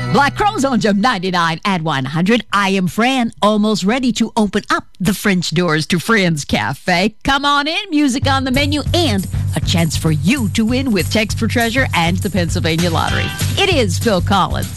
Black Crowes on Jump 99 at 100. I am Fran, almost ready to open up the French doors to Fran's Cafe. Come on in, music on the menu, and a chance for you to win with Text for Treasure and the Pennsylvania Lottery. It is Phil Collins.